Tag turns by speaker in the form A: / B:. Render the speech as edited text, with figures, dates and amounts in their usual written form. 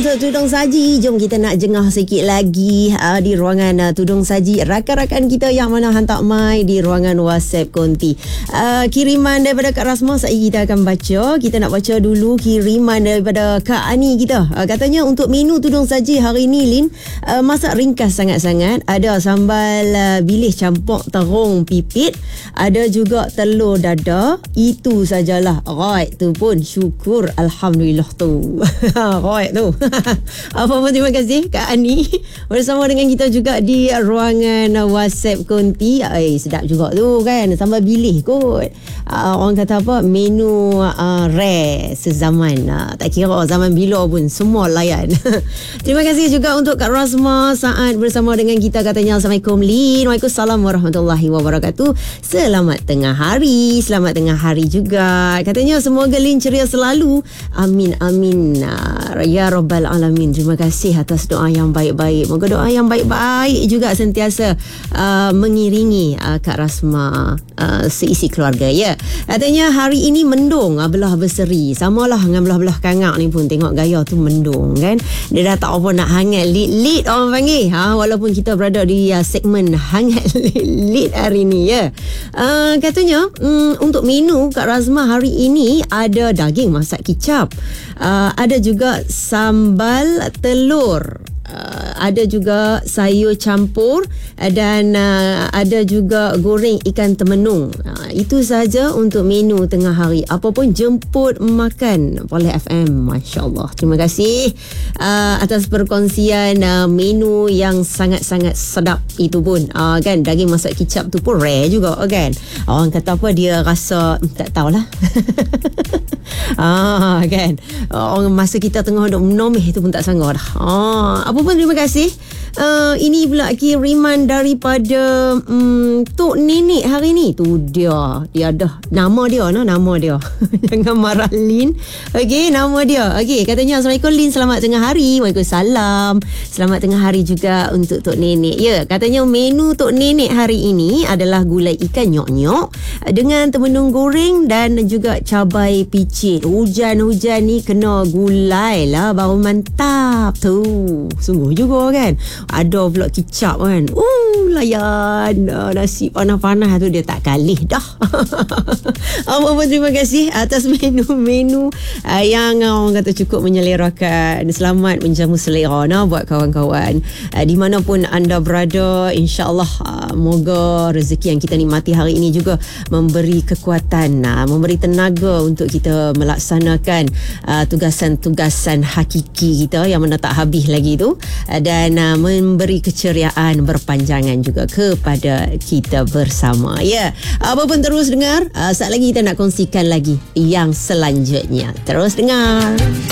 A: masuk Tudung Saji. Jom kita nak jengah sikit lagi di ruangan Tudung Saji. Rakan-rakan kita yang mana hantar mai di ruangan WhatsApp konti. Kiriman daripada Kak Rasma kita akan baca. Kita nak baca dulu kiriman daripada Kak Ani kita. Katanya untuk menu Tudung Saji hari ni, Lin, masak ringkas sangat-sangat. Ada sambal bilih campur terung pipit. Ada juga telur dada. Itu sajalah. Right, tu pun syukur. Alhamdulillah tu. Right tu. Apa-apa, terima kasih Kak Ani bersama dengan kita juga di ruangan WhatsApp konti. Sedap juga tu kan, sambal bilih kot. Orang kata apa, menu rare sezaman. Tak kira zaman bila pun semua layan. Terima kasih juga untuk Kak Rasma saat bersama dengan kita. Katanya Assalamualaikum Lin. Waalaikumsalam warahmatullahi wabarakatuh. Selamat tengah hari. Selamat tengah hari juga. Katanya semoga Lin ceria selalu. Amin amin ya rabbal alamin. Terima kasih atas doa yang baik-baik. Moga doa yang baik-baik juga sentiasa mengiringi Kak Rasma seisi keluarga ya. Katanya hari ini mendung belah berseri. Samalah dengan belah-belah kangak ni pun, tengok gaya tu mendung kan. Dia dah tak apa nak hangat lit orang panggil. Walaupun kita berada di segmen hangat lit hari ni ya. Katanya untuk menu Kak Rasma hari ini ada daging masak kicap. Ada juga sambal telur. Ada juga sayur campur dan ada juga goreng ikan temenung. Itu saja untuk menu tengah hari. Apa pun jemput makan oleh FM. Masya Allah. Terima kasih atas perkongsian menu yang sangat-sangat sedap itu pun. Kan daging masak kicap tu pun rare juga kan. Orang kata apa, dia rasa tak tahulah. Kan orang masa kita tengah duk menomeh tu pun tak sanggup dah. Apa pun terima kasih. Ini pula kiriman daripada Tok Nenek hari ni. Tu dia dah nama dia. Jangan marah Lin. Okey, nama dia. Okey, katanya Assalamualaikum Lin, selamat tengah hari. Waalaikumsalam. Selamat tengah hari juga untuk Tok Nenek. Ya, katanya menu Tok Nenek hari ini adalah gulai ikan nyok-nyok dengan temenung goreng dan juga cabai picit. Hujan-hujan ni kena gulai lah baru mantap tu. Sungguh juga kan. Ada pula kicap kan. Layan. Nasi panas-panas tu dia tak kalih dah. Apa-apa terima kasih atas menu-menu yang orang kata cukup menyelerakan. Selamat menjamu selera buat kawan-kawan. Di mana pun anda berada, insya-Allah moga rezeki yang kita nikmati hari ini juga memberi kekuatan, memberi tenaga untuk kita melaksanakan tugasan-tugasan hakiki kita yang mana tak habis lagi tu, dan memberi keceriaan berpanjangan juga kepada kita bersama ya. Apa pun terus dengar, saat lagi kita nak kongsikan lagi yang selanjutnya. Terus dengar.